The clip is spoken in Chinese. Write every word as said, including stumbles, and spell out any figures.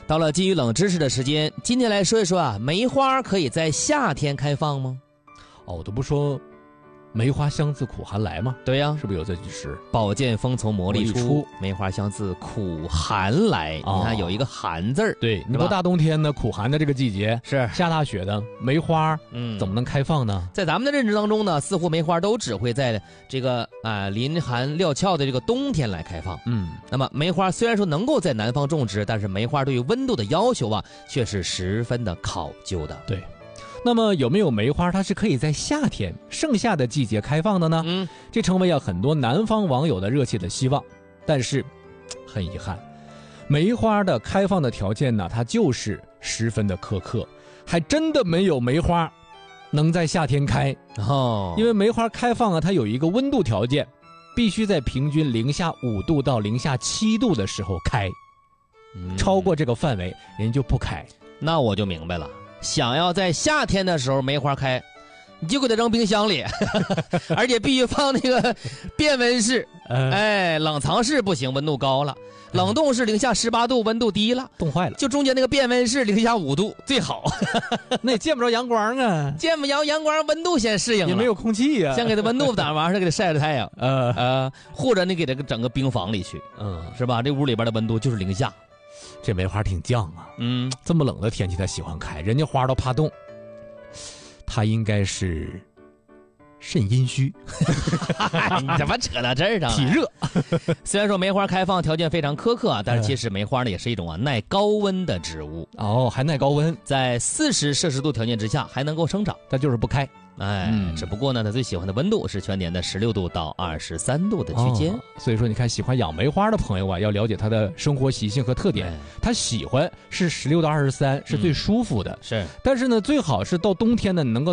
到了基于冷知识的时间，今天来说一说啊，梅花可以在夏天开放吗？ 哦，我都不说梅花香自苦寒来吗？ 对呀、啊， 是不是有这句诗？ 宝剑锋从磨砺出， 出梅花香自苦寒来。哦、你看有一个寒字儿， 对，你说大冬天的苦寒的这个季节， 是下大雪的梅花，嗯，怎么能开放呢？ 在咱们的认知当中呢，似乎梅花都只会在这个啊、呃、林寒料峭的这个冬天来开放。嗯，那么梅花虽然说能够在南方种植，但是梅花对于温度的要求啊，却是十分的考究的。 对。那么有没有梅花它是可以在夏天盛夏的季节开放的呢？嗯，这成为了很多南方网友的热切的希望。但是很遗憾，梅花的开放的条件呢，它就是十分的苛刻，还真的没有梅花能在夏天开哦。因为梅花开放啊，它有一个温度条件，必须在平均零下五度到零下七度的时候开，嗯、超过这个范围人就不开。 那我就明白了。想要在夏天的时候梅花开，你就给它扔冰箱里，而且必须放那个变温室。呃、哎，冷藏室不行，温度高了；冷冻室零下十八度，温度低了， 冻坏了。 就中间那个变温室零下五度最好。 那也见不着阳光啊， 见不着阳光，温度先适应了， 也没有空气呀、啊。 先给它温度打完，再给它晒着太阳。呃呃，或者你给它整个冰房里去，嗯，是吧？这屋里边的温度就是零下。 这梅花挺犟啊，嗯，这么冷的天气它喜欢开，人家花都怕冻，它应该是肾阴虚。 你怎么扯到这儿上了？ 体热。 虽然说梅花开放条件非常苛刻啊，但是其实梅花呢也是一种啊耐高温的植物哦，还耐高温，在四十摄氏度条件之下还能够生长， 它就是不开。 哎、嗯，只不过呢，它最喜欢的温度是全年的十六度到二十三度的区间、哦。 所以说，你看喜欢养梅花的朋友啊，要了解它的生活习性和特点。它喜欢是十六到二十三，是最舒服的、嗯。 是， 但是呢，最好是到冬天呢，能够